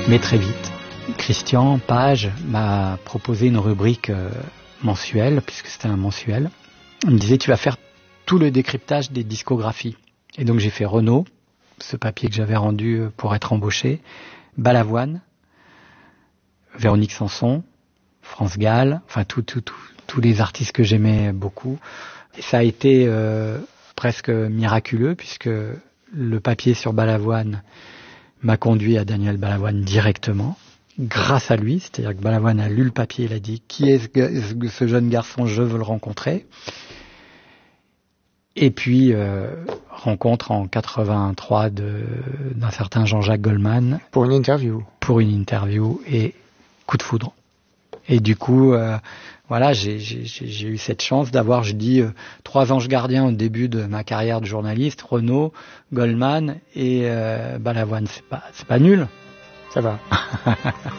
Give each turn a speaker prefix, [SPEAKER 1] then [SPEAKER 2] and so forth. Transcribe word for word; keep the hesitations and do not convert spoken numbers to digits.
[SPEAKER 1] mais très vite. Christian Page m'a proposé une rubrique euh, mensuelle, puisque c'était un mensuel. Il me disait, tu vas faire tout le décryptage des discographies. Et donc j'ai fait Renaud, ce papier que j'avais rendu pour être embauché, Balavoine, Véronique Sanson, France Gall, enfin tout, tout, tout, tous les artistes que j'aimais beaucoup. Et ça a été euh, presque miraculeux, puisque le papier sur Balavoine m'a conduit à Daniel Balavoine directement, grâce à lui. C'est-à-dire que Balavoine a lu le papier, il a dit « Qui est ce, ce jeune garçon, je veux le rencontrer ». Et puis, euh, rencontre en quatre-vingt-trois de, d'un certain Jean-Jacques Goldman.
[SPEAKER 2] Pour une interview.
[SPEAKER 1] Pour une interview et coup de foudre. Et du coup, euh, voilà, j'ai, j'ai, j'ai eu cette chance d'avoir, je dis, euh, trois anges gardiens au début de ma carrière de journaliste, Renaud, Goldman et euh, Balavoine. C'est pas, c'est pas nul.
[SPEAKER 2] Ça va.